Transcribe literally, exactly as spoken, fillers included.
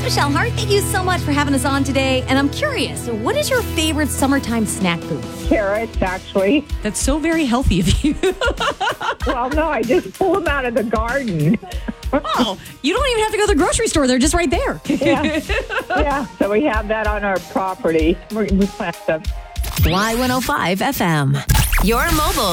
Michelle Hart. Thank you so much for having us on today. And I'm curious, what is your favorite summertime snack food? Carrots, actually. That's so very healthy of you. Well, no, I just pull them out of the garden. Oh, you don't even have to go to the grocery store. They're just right there. Yeah, yeah. So we have that on our property. We we plant them. Y one oh five F M. Your mobile.